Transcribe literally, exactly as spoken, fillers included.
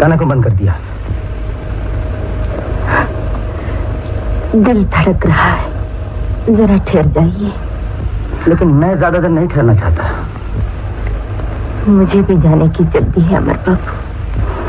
धड़काना क्यों बंद कर दिया? दिल धड़क रहा है, जरा ठहर जाइए। लेकिन मैं ज्यादा देर नहीं ठहरना चाहता। मुझे भी जाने की जल्दी है अमर बाबू।